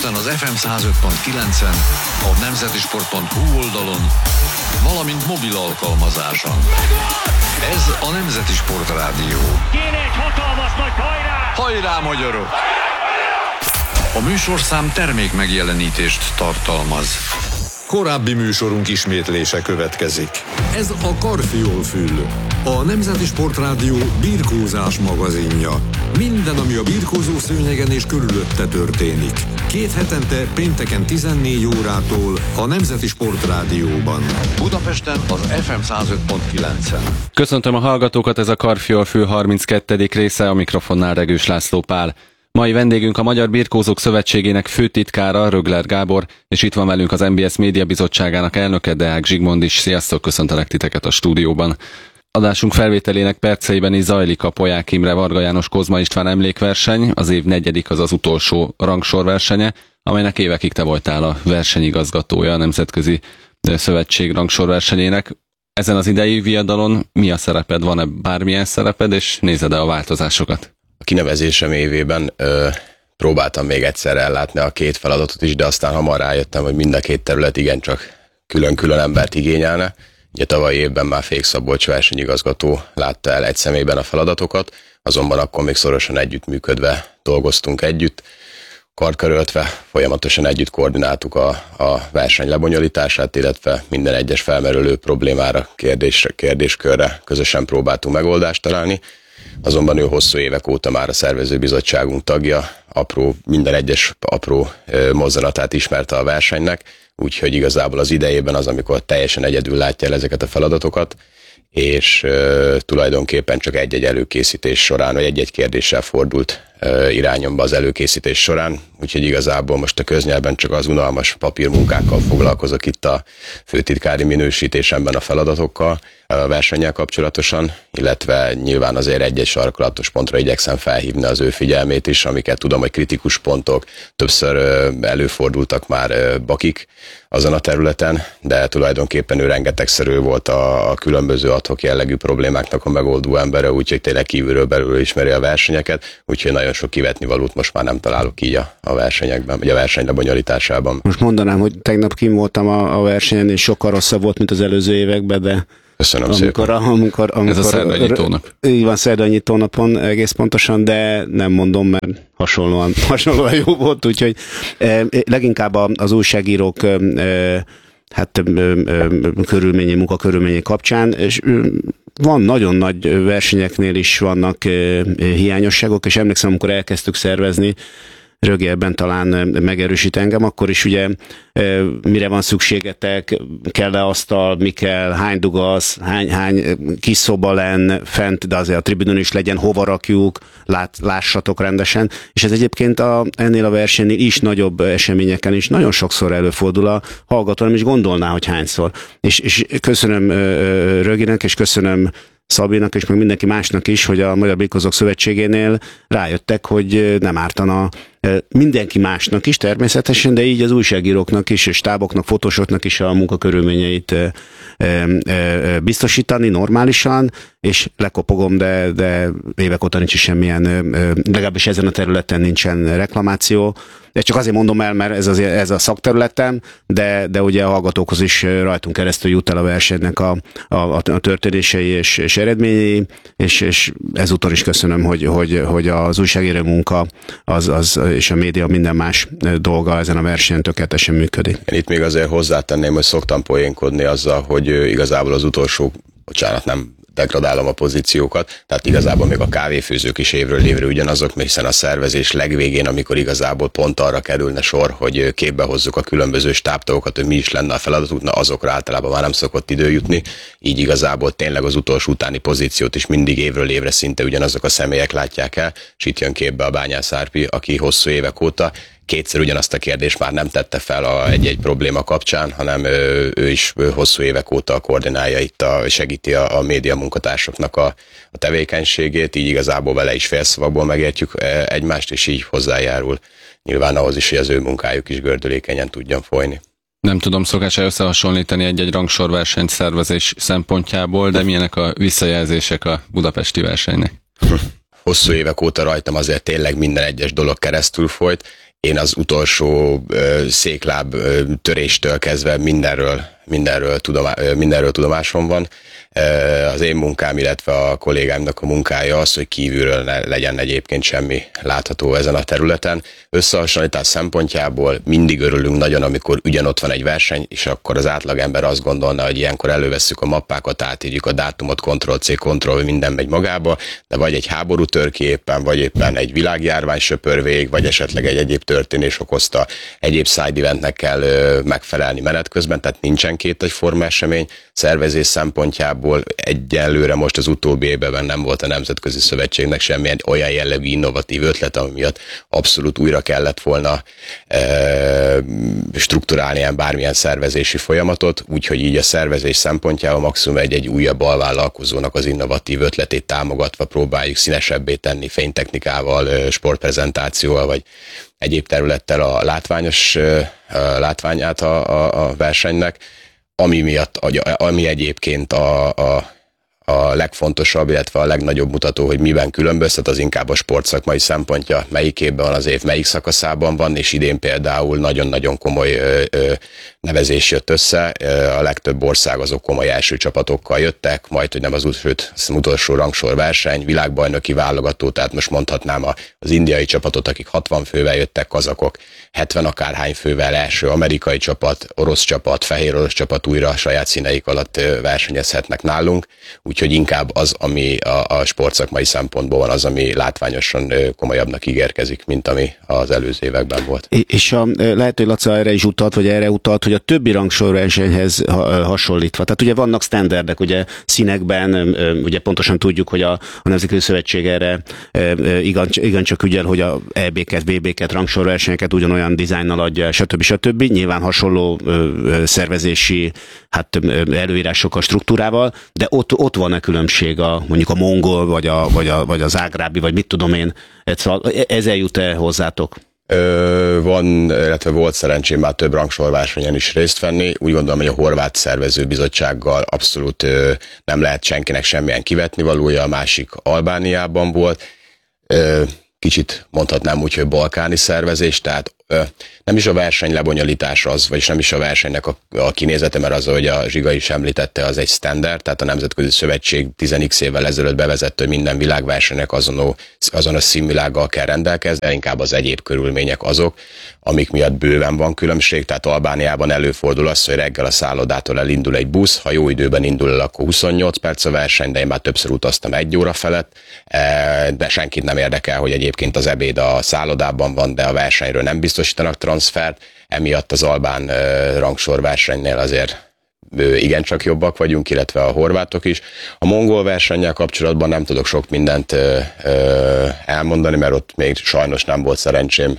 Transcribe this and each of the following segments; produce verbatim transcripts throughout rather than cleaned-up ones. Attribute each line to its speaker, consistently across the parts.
Speaker 1: Budapesten az ef em száz öt pont kilencen, a nemzeti sport pont hú oldalon, valamint mobil alkalmazáson. Ez a Nemzeti Sport Rádió.
Speaker 2: Kéne egy hatalmas nagy hajrá!
Speaker 1: Hajrá, magyarok! A műsorszám termék megjelenítést tartalmaz. Korábbi műsorunk ismétlése következik. Ez a Karfiol-fül, a Nemzeti Sport Rádió birkózás magazinja. Minden, ami a birkózó szőnyegen és körülötte történik. Két hetente pénteken tizennégy órától a Nemzeti Sport Rádióban. Budapesten az ef em száz öt pont kilencen.
Speaker 3: Köszöntöm a hallgatókat, ez a Karfiol-fül harminckettedik része, a mikrofonnál Regős László Pál. Mai vendégünk a Magyar Birkózók Szövetségének főtitkára, Rögler Gábor, és itt van velünk az em bé es Média Bizottságának elnöke, Deák Zsigmond is. Sziasztok, köszöntelek titeket a stúdióban. Adásunk felvételének perceiben is zajlik a Polyák Imre Varga János Kozma István emlékverseny, az év negyedik, az az utolsó rangsorversenye, amelynek évekig te voltál a versenyigazgatója a Nemzetközi Szövetség rangsorversenyének. Ezen az idei viadalon mi a szereped, van-e bármilyen szereped, és nézed-e a változásokat?
Speaker 4: A kinevezésem évében ö, próbáltam még egyszer ellátni a két feladatot is, de aztán hamar rájöttem, hogy mind a két terület igencsak külön-külön embert igényelne. Ugye tavalyi évben már Fék Szabolcs versenyigazgató látta el egy személyben a feladatokat, azonban akkor még szorosan együttműködve dolgoztunk együtt, karkaröltve, folyamatosan együtt koordináltuk a, a verseny lebonyolítását, illetve minden egyes felmerülő problémára, kérdésre, kérdéskörre közösen próbáltunk megoldást találni. Azonban ő hosszú évek óta már a szervezőbizottságunk tagja, apró, minden egyes apró ö, mozzanatát ismerte a versenynek, úgyhogy igazából az idejében az, amikor teljesen egyedül látja el ezeket a feladatokat, és ö, tulajdonképpen csak egy-egy előkészítés során, vagy egy-egy kérdéssel fordult ö, irányomba az előkészítés során, úgyhogy igazából most a köznyelben csak az unalmas papírmunkákkal foglalkozok itt a főtitkári minősítésemben a feladatokkal, a versennyel kapcsolatosan, illetve nyilván azért egy-egy sarkalatos pontra igyekszem felhívni az ő figyelmét is, amiket tudom, hogy kritikus pontok, többször előfordultak már bakik azon a területen, de tulajdonképpen ő rengetegszerű volt a, a különböző ad-hoc jellegű problémáknak a megoldó embere, úgyhogy tényleg kívülről belül ismeri a versenyeket, úgyhogy nagyon sok kivetnivalót most már nem találok így a, a versenyekben, vagy a verseny lebonyolításában.
Speaker 5: Most mondanám, hogy tegnap kim voltam a, a versenyen, és sokkal rosszabb volt, mint az előző években, de
Speaker 4: Köszönöm
Speaker 5: amikor,
Speaker 4: szépen.
Speaker 5: Amikor, amikor,
Speaker 3: Ez a szerdanyitó-nap.
Speaker 5: Így van, szerdanyitó-napon egész pontosan, de nem mondom, mert hasonlóan, hasonlóan jó volt, úgyhogy eh, leginkább az újságírók eh, hát körülményi, munkakörülményi kapcsán, és van nagyon nagy versenyeknél is vannak eh, hiányosságok, és emlékszem, amikor elkezdtük szervezni, Rögi ebben talán megerősít engem, akkor is ugye mire van szükségetek, kell-e asztal, mi kell, hány dugasz, hány, hány kis szoba len fent, de azért a tribünön is legyen, hova rakjuk, lát, lássatok rendesen, és ez egyébként a, ennél a versenynél is nagyobb eseményeken is nagyon sokszor előfordul, a hallgató nem is gondolná, hogy hányszor. És, és köszönöm Röginek, és köszönöm Szabinak, és meg mindenki másnak is, hogy a Magyar Birkózók Szövetségénél rájöttek, hogy nem ártana mindenki másnak is természetesen, de így az újságíróknak is, és stáboknak, fotósoknak is a munkakörülményeit biztosítani normálisan, és lekopogom, de, de évek óta nincs semmilyen, legalábbis ezen a területen nincsen reklamáció. De csak azért mondom el, mert ez, az, ez a szakterületem, de, de ugye a hallgatókhoz is rajtunk keresztül jut el a versenynek a, a, a történései és, és eredményei, és, és ezúttal is köszönöm, hogy, hogy, hogy az újságíró munka az, az, és a média minden más dolga ezen a versenyen tökéletesen működik.
Speaker 4: Én itt még azért hozzátenném, hogy szoktam poénkodni azzal, hogy igazából az utolsó, bocsánat, nem degradálom a pozíciókat, tehát igazából még a kávéfőzők is évről évre ugyanazok, hiszen a szervezés legvégén, amikor igazából pont arra kerülne sor, hogy képbe hozzuk a különböző stábtagokat, hogy mi is lenne a feladatuk, na azokra általában már nem szokott idő jutni, így igazából tényleg az utolsó utáni pozíciót is mindig évről évre szinte ugyanazok a személyek látják el, és itt jön képbe a Bányász Árpi, aki hosszú évek óta kétszer ugyanazt a kérdést már nem tette fel a egy-egy probléma kapcsán, hanem ő, ő is hosszú évek óta koordinálja itt, a, segíti a, a média munkatársaknak a, a tevékenységét, így igazából vele is félszavakból megértjük egymást, és így hozzájárul nyilván ahhoz is, hogy az ő munkájuk is gördülékenyen tudjon folyni.
Speaker 3: Nem tudom, szokás-e összehasonlítani egy-egy rangsorverseny szervezés szempontjából, de milyenek a visszajelzések a budapesti versenynek?
Speaker 4: Hosszú évek óta rajtam azért tényleg minden egyes dolog keresztül folyt. én az utolsó ö, székláb ö, töréstől kezdve mindenről, mindenről, tudomá, ö, mindenről tudomásom van. Ö, az én munkám, illetve a kollégáimnak a munkája az, hogy kívülről ne legyen egyébként semmi látható ezen a területen. Összehasonlítás szempontjából mindig örülünk nagyon, amikor ugyanott van egy verseny, és akkor az átlagember azt gondolna, hogy ilyenkor elővesszük a mappákat, átírjuk a dátumot, Ctrl-C, Ctrl, minden megy magába, de vagy egy háború tör ki éppen, vagy éppen egy világjárvány söpör végig, vagy esetleg egy egyéb történés okozta egyéb side eventnek kell ö, megfelelni menet közben, tehát nincsen két egyforma esemény. Szervezés szempontjából egyelőre most az utóbbi évben nem volt a Nemzetközi Szövetségnek semmilyen olyan jellegű innovatív ötlet, ami miatt abszolút újra kellett volna e, strukturálni ilyen bármilyen szervezési folyamatot, úgyhogy így a szervezés szempontjából maximum egy-egy újabb alvállalkozónak az innovatív ötletét támogatva próbáljuk színesebbé tenni fénytechnikával, sportprezentációval, vagy egyéb területtel a látványos a látványát a, a, a versenynek, ami miatt, ami egyébként a, a a legfontosabb, illetve a legnagyobb mutató, hogy miben különböztet, az inkább a sportszakmai szempontja, melyik évben van az év, melyik szakaszában van, és idén például nagyon-nagyon komoly ö, ö, nevezés jött össze. A legtöbb ország azok komoly első csapatokkal jöttek, majd, hogy nem az sőt, az utolsó rangsor verseny, világbajnoki válogató, tehát most mondhatnám az indiai csapatot, akik hatvan fővel jöttek, kazakok, hetven akárhány fővel, első amerikai csapat, orosz csapat, fehér orosz csapat újra a saját színeik alatt versenyezhetnek nálunk, úgyhogy inkább az, ami a, a sportszakmai szempontból van, az, ami látványosan komolyabbnak ígérkezik, mint ami az előző években volt.
Speaker 5: És a, lehet, hogy Laca erre is utalt, vagy erre utalt, hogy a többi rangsorversenyhez hasonlítva. Tehát ugye vannak standardek, ugye színekben, ugye pontosan tudjuk, hogy a, a Nemzetközi Szövetség erre igen, igen csak ügyel, hogy a é bé-ket, vé bé-ket, rangsorversenyeket ugyanolyan dizájnnal adja, stb. stb. Nyilván hasonló szervezési hát, előírásokkal, struktúrával, de ott, ott van a különbség a, mondjuk a mongol, vagy, a, vagy, a, vagy az ágrábi, vagy mit tudom én, ezzel jut-e hozzátok?
Speaker 4: Ö, van, illetve volt szerencsém már több rangsorversenyen is részt venni. Úgy gondolom, hogy a horvát szervezőbizottsággal abszolút ö, nem lehet senkinek semmilyen kivetnivalója, a másik Albániában volt. Ö, kicsit mondhatnám úgy, hogy balkáni szervezés, tehát ö, nem is a verseny lebonyolítása az, vagyis nem is a versenynek a, a kinézete, mert az, ahogy a Zsiga is említette, az egy standard, tehát a Nemzetközi Szövetség tíz x évvel ezelőtt bevezette, hogy minden világversenynek azon, azonos színvilággal kell rendelkezni, de inkább az egyéb körülmények azok, amik miatt bőven van különbség, tehát Albániában előfordul az, hogy reggel a szállodától elindul egy busz, ha jó időben indul el, akkor huszonnyolc perc a verseny, de én már többször utaztam egy óra felett, de senkit nem érdekel, hogy egyébként az ebéd a szállodában van, de a versenyről nem biztosítanak transfert, emiatt az albán rangsorversenynél azért igencsak jobbak vagyunk, illetve a horvátok is. A mongol versennyel kapcsolatban nem tudok sok mindent elmondani, mert ott még sajnos nem volt szerencsém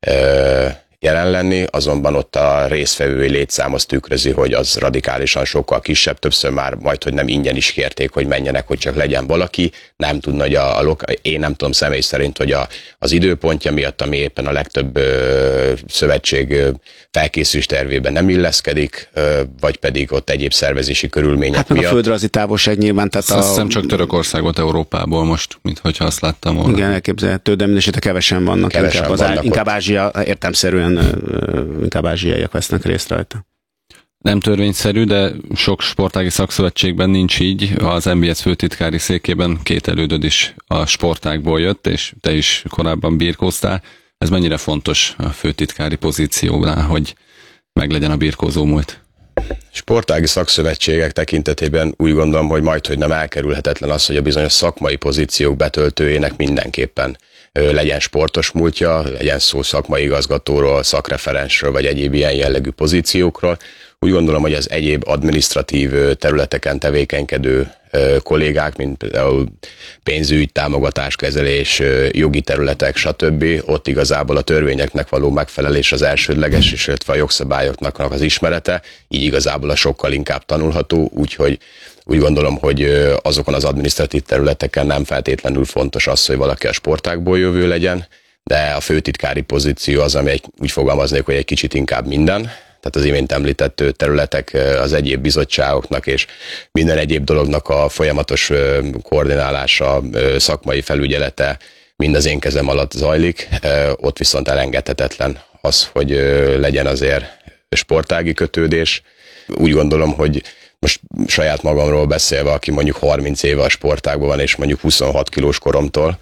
Speaker 4: jelen lenni, azonban ott a résztvevői létszám az tükrözi, hogy az radikálisan sokkal kisebb, többször már majd, hogy nem ingyen is kérték, hogy menjenek, hogy csak legyen valaki, nem tudna, hogy a, a loka, én nem tudom személy szerint, hogy a, az időpontja miatt, ami éppen a legtöbb ö, szövetség ö, felkészülés tervében nem illeszkedik, ö, vagy pedig ott egyéb szervezési körülmények
Speaker 5: hát
Speaker 4: miatt.
Speaker 5: Hát a földrajzi távolság nyilván, tehát
Speaker 3: azt
Speaker 5: a...
Speaker 3: hiszem csak Törökország volt Európából most, mint hogyha azt láttam volna.
Speaker 5: Igen, elképzelhető, de mindesetre kevesen vannak,
Speaker 4: kevesen
Speaker 5: inkább, az
Speaker 4: vannak
Speaker 5: á, inkább Ázsia, értelemszerűen inkább ázsiaiak vesznek részt rajta.
Speaker 3: Nem törvényszerű, de sok sportági szakszövetségben nincs így. Az en bé es főtitkári székében két elődöd is a sportágból jött, és te is korábban birkóztál. Ez mennyire fontos a főtitkári pozíciónál, hogy meglegyen a birkózó múlt?
Speaker 4: Sportági szakszövetségek tekintetében úgy gondolom, hogy majd, hogy nem elkerülhetetlen az, hogy a bizonyos szakmai pozíciók betöltőjének mindenképpen legyen sportos múltja, legyen szó szakmai igazgatóról, szakreferensről, vagy egyéb ilyen jellegű pozíciókról. Úgy gondolom, hogy az egyéb adminisztratív területeken tevékenykedő kollégák, mint például pénzügy, támogatáskezelés, jogi területek, stb. Ott igazából a törvényeknek való megfelelés az elsődleges, és illetve a jogszabályoknak az ismerete, így igazából a sokkal inkább tanulható, úgyhogy úgy gondolom, hogy azokon az adminisztratív területeken nem feltétlenül fontos az, hogy valaki a sportágból jövő legyen, de a főtitkári pozíció az, ami egy, úgy fogalmaznék, hogy egy kicsit inkább minden. Tehát az imént említett területek az egyéb bizottságoknak és minden egyéb dolognak a folyamatos koordinálása, szakmai felügyelete, mind az én kezem alatt zajlik, ott viszont elengedhetetlen az, hogy legyen azért sportági kötődés. Úgy gondolom, hogy most saját magamról beszélve, aki mondjuk harminc éve a sportágban van, és mondjuk huszonhat kilós koromtól,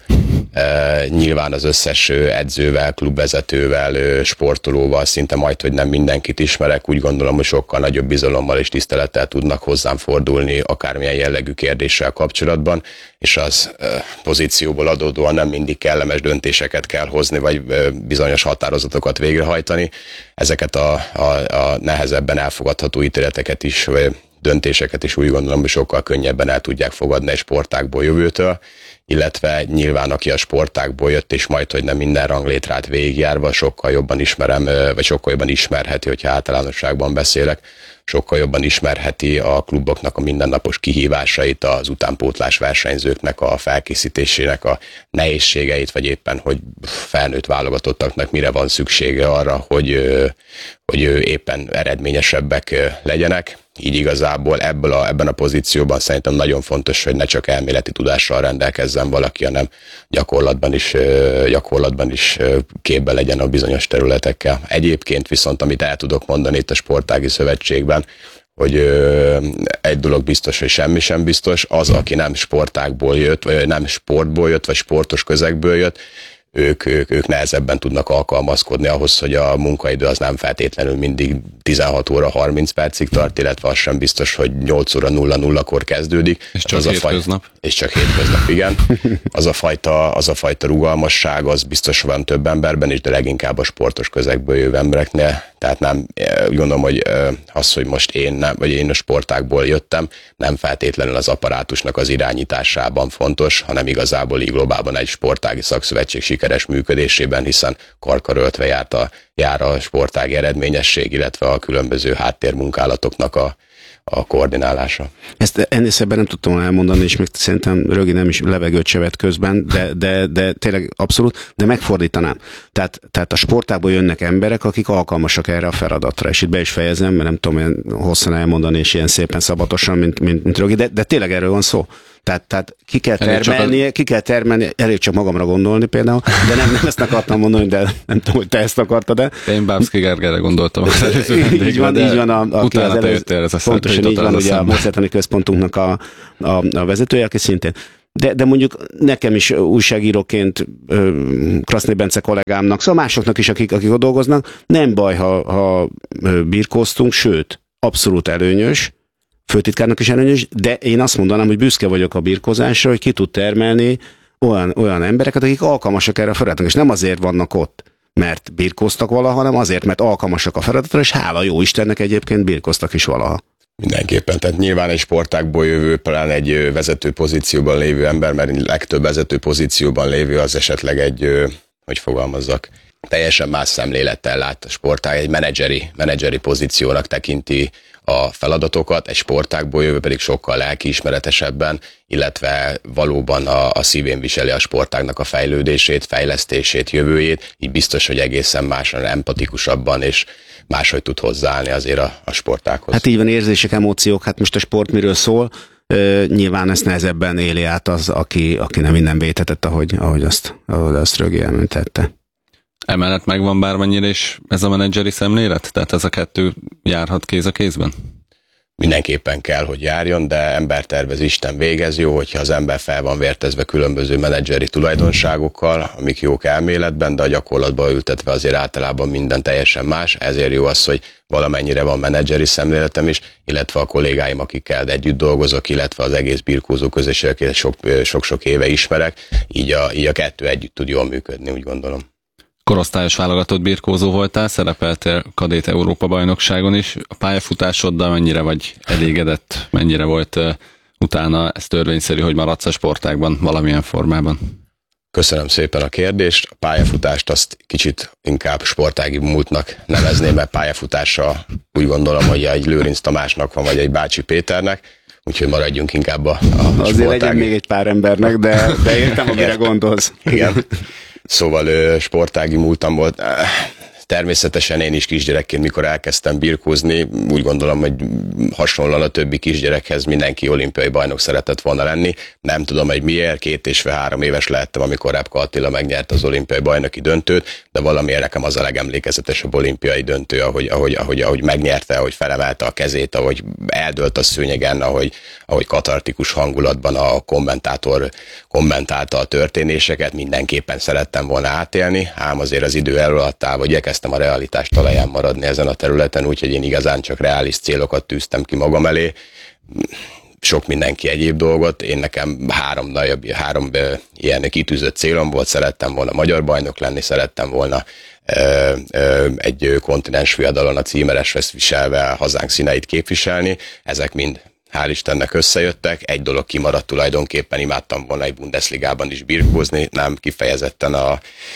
Speaker 4: e, nyilván az összes edzővel, klubvezetővel, sportolóval szinte majd, hogy nem mindenkit ismerek, úgy gondolom, hogy sokkal nagyobb bizalommal és tisztelettel tudnak hozzám fordulni akármilyen jellegű kérdéssel kapcsolatban, és az e, pozícióból adódóan nem mindig kellemes döntéseket kell hozni, vagy e, bizonyos határozatokat végrehajtani. Ezeket a, a, a nehezebben elfogadható ítéleteket is, döntéseket is úgy gondolom, hogy sokkal könnyebben el tudják fogadni egy sportágból jövőtől, illetve nyilván aki a sportágból jött, és majd, hogy nem minden ranglétrát végigjárva, sokkal jobban ismerem, vagy sokkal jobban ismerheti, hogyha általánosságban beszélek, sokkal jobban ismerheti a kluboknak a mindennapos kihívásait, az utánpótlás versenyzőknek a felkészítésének a nehézségeit, vagy éppen, hogy felnőtt válogatottaknak mire van szüksége arra, hogy, hogy éppen eredményesebbek legyenek. Így igazából ebből a, ebben a pozícióban szerintem nagyon fontos, hogy ne csak elméleti tudással rendelkezzen valaki, hanem gyakorlatban is, gyakorlatban is képbe legyen a bizonyos területekkel. Egyébként viszont, amit el tudok mondani itt a Sportági Szövetségben, hogy egy dolog biztos, hogy semmi sem biztos, az, aki nem sportágból jött, vagy nem sportból jött, vagy sportos közegből jött, Ők, ők, ők nehezebben tudnak alkalmazkodni ahhoz, hogy a munkaidő az nem feltétlenül mindig tizenhat óra harminc percig tart, illetve az sem biztos, hogy nyolc óra nulla nullakor kezdődik.
Speaker 3: És csak
Speaker 4: az
Speaker 3: hétköznap.
Speaker 4: A faj... És csak hétköznap, igen. Az a, fajta, az a fajta rugalmasság, az biztos van több emberben is, de leginkább a sportos közegből jövő embereknél. Tehát nem, úgy gondolom, hogy az, hogy most én nem, vagy én a sportágból jöttem, nem feltétlenül az apparátusnak az irányításában fontos, hanem igazából így globálban egy sportági szakszövetség sikeres működésében, hiszen karkaröltve járt a, jár a sportági eredményesség, illetve a különböző háttérmunkálatoknak a, a koordinálása.
Speaker 5: Ezt ennél szebben nem tudtam elmondani, és még szerintem Rögi nem is levegőt se vett közben, de, de, de tényleg abszolút, de megfordítanám. Tehát, tehát a sportágból jönnek emberek, akik alkalmasak erre a feladatra, és itt be is fejezem, mert nem tudom ilyen hosszan elmondani, és ilyen szépen szabatosan, mint, mint, mint Rögi, de, de tényleg erről van szó. Tehát, tehát ki kell termelnie, ki kell termelnie, elég csak magamra gondolni például, de nem, nem ezt akartam mondani, de nem tudom, hogy te ezt akartad-e.
Speaker 3: Én Bábszki Gergelyre gondoltam az előző vendégben,
Speaker 5: így van, így van, a, aki az előző,
Speaker 3: ez a
Speaker 5: pontosan így van, ugye a módszertani központunknak a, a, a vezetője, aki szintén. De, de mondjuk nekem is újságíróként, Kraszné Bence kollégámnak, szóval másoknak is, akik, akik ott dolgoznak, nem baj, ha, ha birkóztunk, sőt, abszolút előnyös, főtitkárnak is előnyös, de én azt mondanám, hogy büszke vagyok a birkózásra, hogy ki tud termelni olyan, olyan embereket, akik alkalmasak erre a feladatra, és nem azért vannak ott, mert birkóztak valaha, hanem azért, mert alkalmasak a feladatra, és hála jó Istennek egyébként birkóztak is valaha.
Speaker 4: Mindenképpen, tehát nyilván egy sportágból jövő, pláne egy vezető pozícióban lévő ember, mert legtöbb vezető pozícióban lévő az esetleg egy, hogy fogalmazzak, teljesen más szemlélettel lát a sportág, egy menedzseri, menedzseri pozíciónak tekinti a feladatokat, egy sportágból jövő pedig sokkal lelkiismeretesebben, illetve valóban a, a szívén viseli a sportágnak a fejlődését, fejlesztését, jövőjét, így biztos, hogy egészen másan, empatikusabban és máshogy tud hozzáállni azért a, a sportághoz.
Speaker 5: Hát így van, érzések, emóciók, hát most a sport miről szól, uh, nyilván ezt nehezebben éli át az, aki, aki nem innen vétetett, ahogy, ahogy azt, ahogy azt Rögi elmentette.
Speaker 3: Emellett megvan bármennyire is ez a menedzseri szemlélet? Tehát ez a kettő járhat kéz a kézben?
Speaker 4: Mindenképpen kell, hogy járjon, de embertervez Isten végez. Jó, hogyha az ember fel van vértezve különböző menedzseri tulajdonságokkal, amik jók elméletben, de a gyakorlatban ültetve azért általában minden teljesen más. Ezért jó az, hogy valamennyire van menedzseri szemléletem is, illetve a kollégáim, akikkel együtt dolgozok, illetve az egész birkózó közösséget sok-sok éve ismerek, így a, így a kettő együtt tud jól működni, úgy gondolom.
Speaker 3: Korosztályos válogatott birkózó voltál, szerepeltél kadét Európa bajnokságon is. A pályafutásoddal mennyire vagy elégedett, mennyire volt uh, utána ez törvényszerű, hogy maradsz a sportágban valamilyen formában?
Speaker 4: Köszönöm szépen a kérdést. A pályafutást azt kicsit inkább sportági múltnak nevezném, mert pályafutása úgy gondolom, hogy egy Lőrinc Tamásnak van, vagy egy Bácsi Péternek, úgyhogy maradjunk inkább a, a
Speaker 5: Azért
Speaker 4: sportági.
Speaker 5: legyen még egy pár embernek, de, de értem, amire gondolsz.
Speaker 4: Igen. Szóval sportági múltam volt, Természetesen én is kisgyerekként, mikor elkezdtem birkózni, úgy gondolom, hogy hasonlóan a többi kisgyerekhez mindenki olimpiai bajnok szeretett volna lenni. Nem tudom, hogy miért, két és fél három éves lehettem, amikor Repka Attila megnyerte az olimpiai bajnoki döntőt, de valamiért nekem az a legemlékezetesebb olimpiai döntő, ahogy, ahogy, ahogy, ahogy megnyerte, ahogy felemelte a kezét, ahogy eldőlt a szőnyegen, ahogy, ahogy katartikus hangulatban a kommentátor kommentálta a történéseket, mindenképpen szerettem volna átélni, ám azért az idő elhaladtával igyekeztem a realitás talaján maradni ezen a területen, úgyhogy én igazán csak reális célokat tűztem ki magam elé. Sok mindenki egyéb dolgot, én nekem három, nagyobb, három ö, ilyen kitűzött célom volt, szerettem volna magyar bajnok lenni, szerettem volna ö, ö, egy kontinens fiadalon a címeresveszt viselve hazánk színeit képviselni, ezek mind hál' Istennek összejöttek, egy dolog kimaradt tulajdonképpen, imádtam volna egy Bundesligában is birkózni, nem kifejezetten a,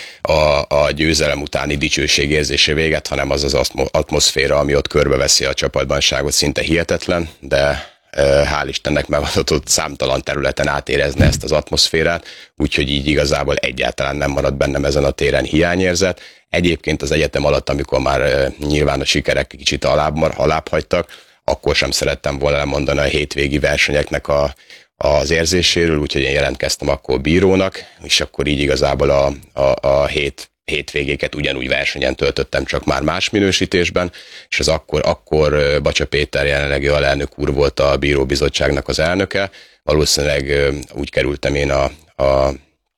Speaker 4: a, a győzelem utáni dicsőség érzése véget, hanem az az atmoszféra, ami ott körbeveszi a csapatbanságot, szinte hihetetlen, de hál' Istennek megadatott számtalan területen átérezni ezt az atmoszférát, úgyhogy így igazából egyáltalán nem maradt bennem ezen a téren hiányérzet. Egyébként az egyetem alatt, amikor már nyilván a sikerek kicsit alább, alább hagytak, akkor sem szerettem volna lemondani a hétvégi versenyeknek a, az érzéséről, úgyhogy én jelentkeztem akkor bírónak, és akkor így igazából a, a, a hét hétvégéket ugyanúgy versenyen töltöttem, csak már más minősítésben, és az akkor, akkor Bacsa Péter jelenlegi alelnök úr volt a bíróbizottságnak az elnöke, valószínűleg úgy kerültem én a, a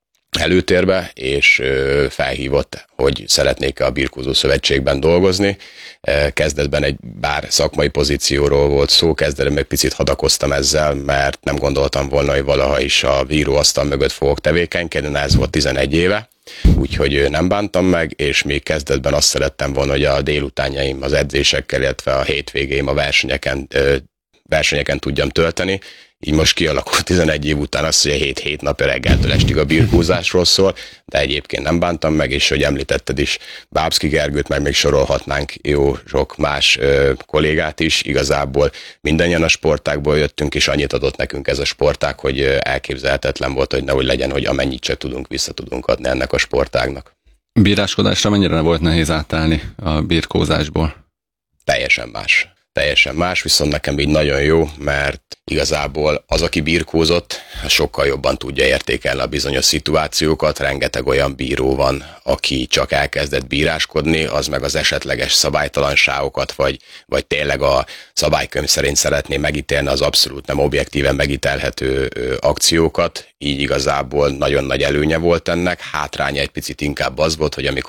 Speaker 4: előtérbe, és felhívott, hogy szeretnék a Birkózó Szövetségben dolgozni. Kezdetben egy bár szakmai pozícióról volt szó, kezdetben meg picit hadakoztam ezzel, mert nem gondoltam volna, hogy valaha is a bíróasztal mögött fogok tevékenykedni, ez volt tizenegy éve, úgyhogy nem bántam meg, és még kezdetben azt szerettem volna, hogy a délutánjaim az edzésekkel, illetve a hétvégéim a versenyeken, versenyeken tudjam tölteni. Így most kialakult tizenegy év után az, hogy a hét-hét napja reggeltől estig a birkózásról szól, de egyébként nem bántam meg, és hogy említetted is, Bábszki Gergőt, meg még sorolhatnánk jó sok más ö, kollégát is. Igazából mindannyian a sportákból jöttünk, és annyit adott nekünk ez a sportág, hogy elképzelhetetlen volt, hogy nehogy legyen, hogy amennyit csak tudunk, vissza tudunk adni ennek a sportágnak.
Speaker 3: Bíráskodásra mennyire volt nehéz átállni a birkózásból?
Speaker 4: Teljesen más. Teljesen más, viszont nekem így nagyon jó, mert igazából az, aki birkózott, sokkal jobban tudja értékelni a bizonyos szituációkat. Rengeteg olyan bíró van, aki csak elkezdett bíráskodni, az meg az esetleges szabálytalanságokat, vagy, vagy tényleg a szabálykönyv szerint szeretné megítélni az abszolút nem objektíven megítélhető akciókat. Így igazából nagyon nagy előnye volt ennek, hátránya egy picit inkább az volt, hogy amikor